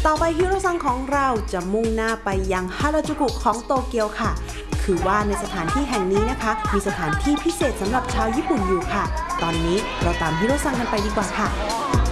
ต่อไปฮิโรซังของเราจะมุ่งหน้าไปยังฮาราจูกุของโตเกียวค่ะคือว่าในสถานที่แห่งนี้นะคะมีสถานที่พิเศษสำหรับชาวญี่ปุ่นอยู่ค่ะตอนนี้เราตามฮิโรซังกันไปดีกว่าค่ะ